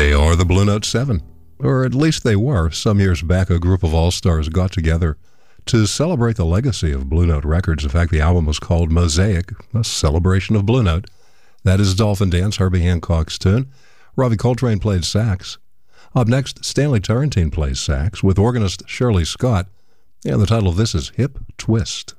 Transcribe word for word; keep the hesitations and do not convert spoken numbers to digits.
They are the Blue Note Seven, or at least they were. Some years back, a group of all-stars got together to celebrate the legacy of Blue Note Records. In fact, the album was called Mosaic, a celebration of Blue Note. That is Dolphin Dance, Herbie Hancock's tune. Ravi Coltrane played sax. Up next, Stanley Turrentine plays sax with organist Shirley Scott, and the title of this is Hip Twist.